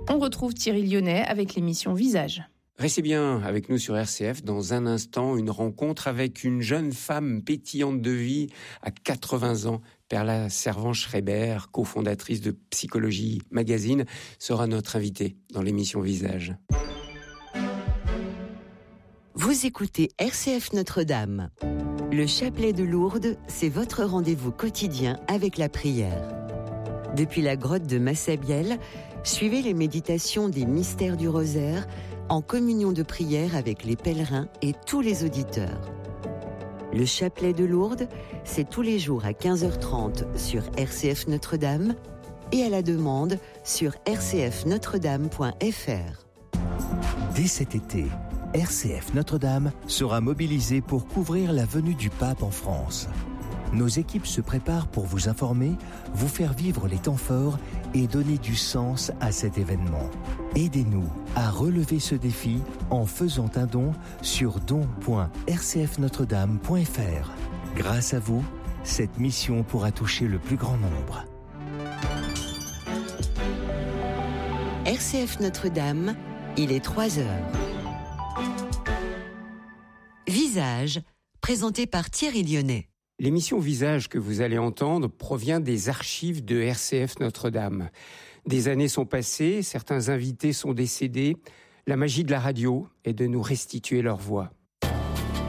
On retrouve Thierry Lyonnais avec l'émission Visage. Restez bien avec nous sur RCF. Dans un instant, une rencontre avec une jeune femme pétillante de vie à 80 ans. Perla Servan-Schreiber, cofondatrice de Psychologie Magazine, sera notre invitée dans l'émission Visage. Vous écoutez RCF Notre-Dame. Le chapelet de Lourdes, c'est votre rendez-vous quotidien avec la prière. Depuis la grotte de Massabielle, suivez les méditations des mystères du rosaire en communion de prière avec les pèlerins et tous les auditeurs. Le chapelet de Lourdes, c'est tous les jours à 15h30 sur RCF Notre-Dame et à la demande sur rcfnotredame.fr. Dès cet été, RCF Notre-Dame sera mobilisée pour couvrir la venue du pape en France. Nos équipes se préparent pour vous informer, vous faire vivre les temps forts et donner du sens à cet événement. Aidez-nous à relever ce défi en faisant un don sur don.rcfnotredame.fr. Grâce à vous, cette mission pourra toucher le plus grand nombre. RCF Notre-Dame, il est 3h. Visage, présenté par Thierry Lyonnais. L'émission Visage que vous allez entendre provient des archives de RCF Notre-Dame. Des années sont passées, certains invités sont décédés. La magie de la radio est de nous restituer leur voix.